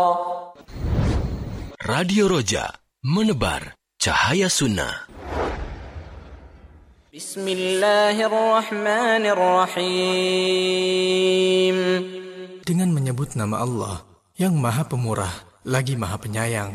Radio Roja, menebar cahaya sunnah. Bismillahirrahmanirrahim. Dengan menyebut nama Allah yang Maha Pemurah lagi Maha Penyayang.